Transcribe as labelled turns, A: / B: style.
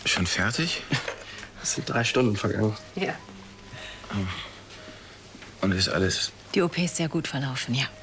A: Schon fertig?
B: Es sind 3 Stunden vergangen.
C: Ja.
A: Und ist alles...
C: Die OP ist sehr gut verlaufen, ja.